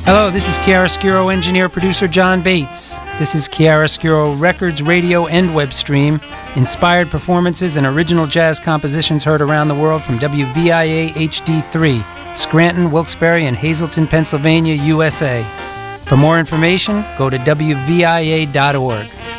Hello, this is Chiaroscuro engineer-producer John Bates. This is Chiaroscuro Records, radio, and web stream. Inspired performances and original jazz compositions heard around the world from WVIA HD3, Scranton, Wilkes-Barre, and Hazleton, Pennsylvania, USA. For more information, go to WVIA.org.